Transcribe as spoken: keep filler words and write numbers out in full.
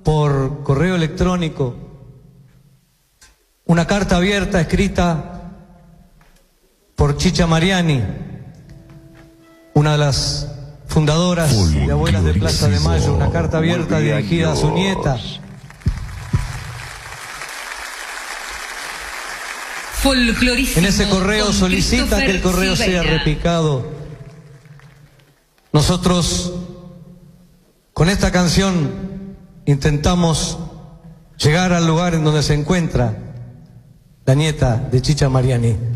por correo electrónico una carta abierta escrita por Chicha Mariani, una de las fundadoras de Abuelas de Plaza de Mayo, una carta abierta dirigida a su nieta. En ese correo solicita que el correo sea replicado. Nosotros, con esta canción, intentamos llegar al lugar en donde se encuentra la nieta de Chicha Mariani.